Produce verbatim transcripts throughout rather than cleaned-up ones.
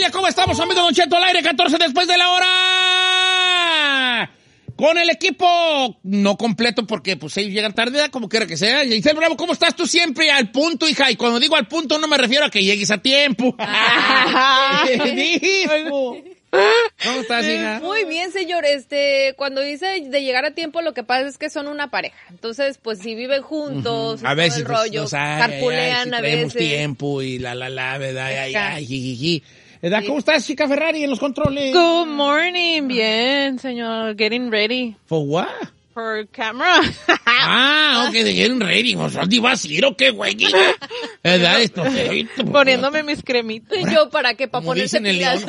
familia, ¿cómo estamos, amigo Don Cheto al aire? catorce después de la hora. Con el equipo no completo porque pues ellos llegan tarde, como quiera que sea. Giselle Bravo, ¿cómo estás tú siempre al punto, hija? Y cuando digo al punto no me refiero a que llegues a tiempo. ¿Cómo estás, hija? Muy bien, señor. Este, cuando dice de llegar a tiempo, lo que pasa es que son una pareja. Entonces, pues si viven juntos, uh-huh. a veces todo el rollo, pues, ay, carpulean ay, si a tenemos veces. tiempo y la la la, ¿verdad? Ay, ay, jijiji. ¿Verdad? Sí. ¿Cómo estás, chica Ferrari, en los controles? Good morning. Bien, señor. Getting ready. For what? For camera. Ah, ok, de getting ready. ¿Dónde ibas a ir o qué, güey? ¿Verdad? Esto, poniéndome mis cremitas. ¿Y yo para qué? ¿Para ponerse pilas?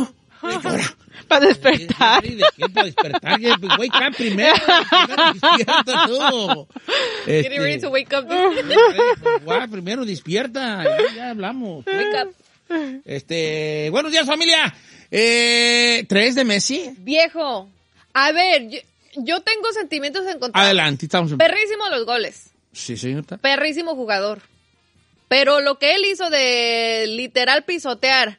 Para despertar. ¿De qué? Para despertar. Wake up primero. Despierta tú. Getting ready to wake up. Guau, primero despierta. Ya, ya hablamos. Wake up. Este, buenos días, familia. Eh, ¿Tres de Messi? Viejo. A ver, yo, yo tengo sentimientos encontrados. Adelante, estamos en... Perrísimo los goles. Sí, señorita. Perrísimo jugador. Pero lo que él hizo de literal pisotear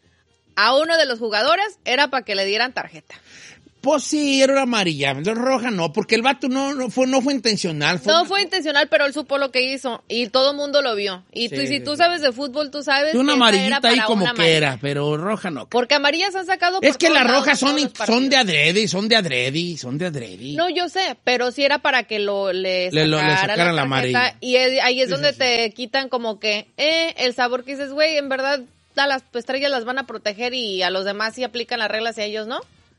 a uno de los jugadores era para que le dieran tarjeta. Pues sí, era una amarilla, no roja no, porque el vato no, no fue no fue intencional. Fue no una... fue intencional, pero él supo lo que hizo y todo el mundo lo vio. Y sí, tú, si sí, tú sí. sabes de fútbol, tú sabes una que amarillita era ahí para como una que amarilla. era, pero roja no. Porque amarillas han sacado por Es que las lados, rojas son, son de partidos. adrede, son de adrede, son de adrede. No, yo sé, pero sí era para que lo le sacara, le, lo, le sacaran la, la amarilla. Y es, ahí es sí, donde sí, te sí. quitan como que, eh, el sabor que dices, güey, en verdad a las estrellas las van a proteger y a los demás sí aplican las reglas y a ellos no.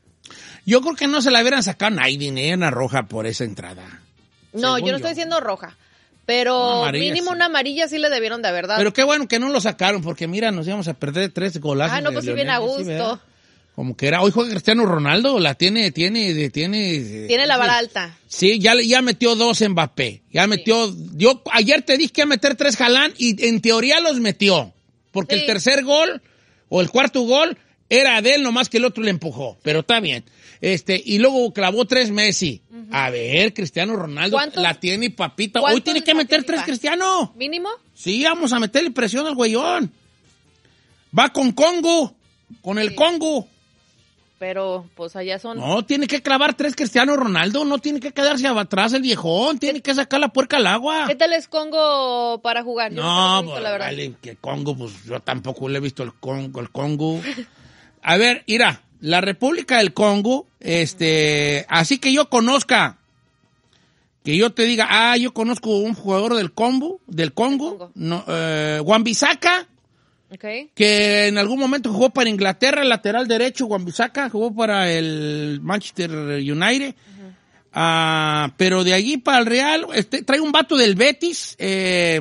Yo creo que no se la hubieran sacado a nadie, ni una roja por esa entrada. No, yo no estoy diciendo roja, pero mínimo sí. Una amarilla sí le debieron de haber dado. Pero qué bueno que no lo sacaron, porque mira, nos íbamos a perder tres golazos. Ah, no, pues sí, bien a gusto. Sí, como que era, hoy juega Cristiano Ronaldo, la tiene, tiene, tiene. Tiene la vara alta. Sí, ya, ya metió dos Mbappé, ya metió, sí. yo ayer te dije que iba a meter tres Haaland y en teoría los metió, porque sí. El tercer gol, o el cuarto gol, era de él, nomás que el otro le empujó, pero está bien. Este, y luego clavó tres Messi. Uh-huh. A ver, Cristiano Ronaldo la tiene papita. Hoy tiene que meter tres Cristiano. ¿Mínimo? Sí, vamos a meterle presión al güeyón. Va con Congo, con el sí. Congo. Pero, pues allá son... No, tiene que clavar tres Cristiano Ronaldo, no tiene que quedarse atrás el viejón, tiene que sacar la puerca al agua. ¿Qué tal es Congo para jugar? Yo no, no pues, la verdad. Vale, que Congo, pues yo tampoco le he visto el Congo. El Congo. A ver, mira, la República del Congo, este, así que yo conozca, que yo te diga, ah, yo conozco un jugador del Congo, del Congo, Congo. No, eh, Wan-Bissaka. Okay. Que en algún momento jugó para Inglaterra, el lateral derecho, Wan-Bissaka, jugó para el Manchester United. Uh-huh. Uh, pero de allí para el Real, este, trae un vato del Betis eh,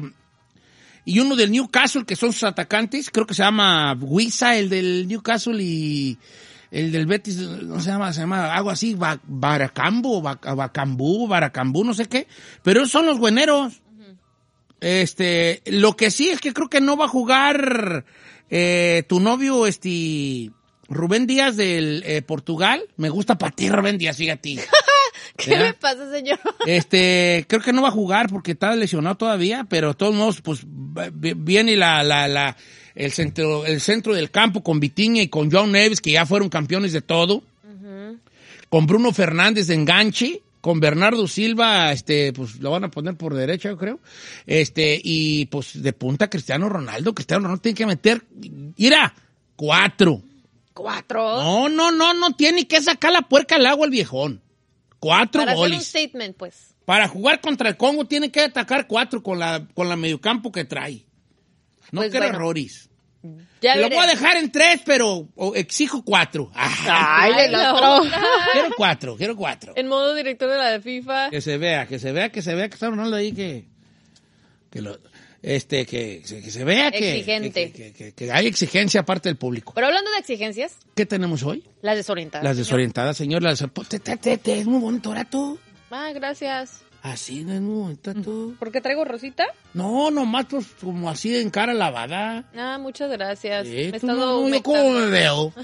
y uno del Newcastle, que son sus atacantes. Creo que se llama Wisa, el del Newcastle, y el del Betis, no se llama, se llama algo así, Baracambo, Bacambú, Baracambú, no sé qué. Pero esos son los bueneros. Este, lo que sí es que creo que no va a jugar eh, tu novio, este, Rubén Díaz del eh, Portugal. Me gusta para ti, Rubén Díaz, fíjate. ¿Qué ¿verdad? Me pasa, señor? Este, creo que no va a jugar porque está lesionado todavía, pero de todos modos, pues, viene la, la, la, el centro, el centro del campo con Vitinha y con João Neves, que ya fueron campeones de todo. Uh-huh. Con Bruno Fernández de enganche. Con Bernardo Silva, este, pues lo van a poner por derecha, yo creo. Este, y pues de punta Cristiano Ronaldo. Cristiano Ronaldo tiene que meter, mira, cuatro. ¿Cuatro? No, no, no, no tiene que sacar la puerca al agua el viejón. Cuatro Para goles. hacer un statement, pues. Para jugar contra el Congo tiene que atacar cuatro con la, con la mediocampo que trae. No pues quiero bueno. errores. Ya lo voy a dejar en tres, pero exijo cuatro. Ay, Ay no. otro. Quiero cuatro, quiero cuatro. En modo director de la de FIFA. Que se vea, que se vea, que se vea que está Ronaldo ahí, que, que lo, este, que, que se vea que, Exigente. Que, que, que, que hay exigencia aparte del público. Pero hablando de exigencias. ¿Qué tenemos hoy? Las desorientadas. Las desorientadas, señor. Las, te, te, te, te, es muy bonito, rato. Ah, gracias. Así, no es muy bonito, tú. ¿Por qué traigo rosita? No, nomás pues como así en cara lavada. Ah, muchas gracias. Sí, me he tú estado no, yo cómo me veo.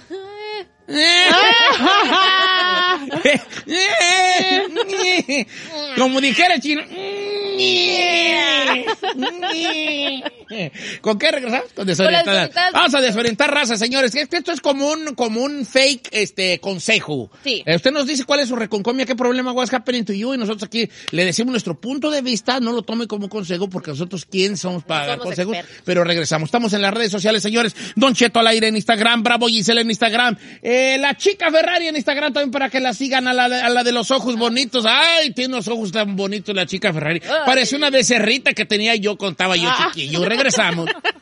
Como dijera el chino. ¿Con qué regresamos? Con desorientar. Con Vamos a desorientar raza, señores. Es que esto es como un, como un fake este, consejo. Sí. Eh, usted nos dice cuál es su reconcomia, qué problema what's happening to you, y nosotros aquí le decimos nuestro punto de vista. No lo tome como consejo, porque nosotros, ¿quién somos para dar somos consejos? expertos. Pero regresamos. Estamos en las redes sociales, señores. Don Cheto al aire en Instagram, Bravo Giselle en Instagram, eh, la chica Ferrari en Instagram también para que la sigan, a la, a la de los ojos bonitos. Ay, tiene unos ojos tan bonitos la chica Ferrari. Ay. Parece una becerrita que tenía yo, contaba yo Ah. chiquillo. Regresamos.